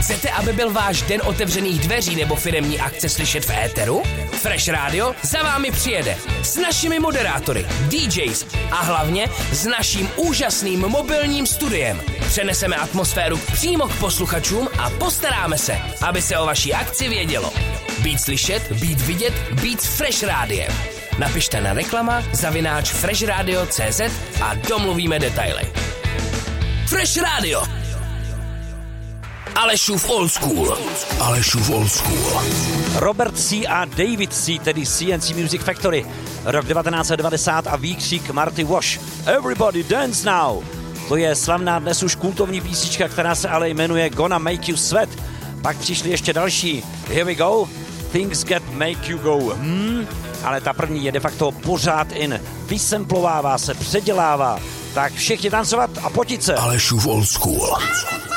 Chcete, aby byl váš den otevřených dveří nebo firemní akce slyšet v éteru? Fresh Radio za vámi přijede s našimi moderátory, DJs a hlavně s naším úžasným mobilním studiem. Přeneseme atmosféru přímo k posluchačům a postaráme se, aby se o vaší akci vědělo. Být slyšet, být vidět, být s Fresh Rádiem. Napište na reklama@freshradio.cz a domluvíme detaily. Fresh Radio. Alešův Old School. Alešův Old School. Robert C. a David C., tedy CNC Music Factory. Rok 1990 a výkřik Marty Wash. Everybody dance now. To je slavná dnes už kultovní písnička, která se ale jmenuje Gonna Make You Sweat. Pak přišly ještě další. Here we go. Things Get Make You Go. Ale ta první je de facto pořád in. Vysemplovává se, předělává. Tak všichni tancovat a potit se. Alešův Old School.